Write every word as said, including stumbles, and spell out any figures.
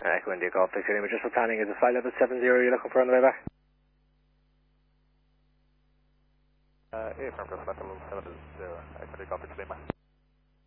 Echo India Golf six Lima, just for planning, is it flight level seven zero you're looking for on the way back? Uh, yeah, from flight level seven zero, Echo India Golf six Lima.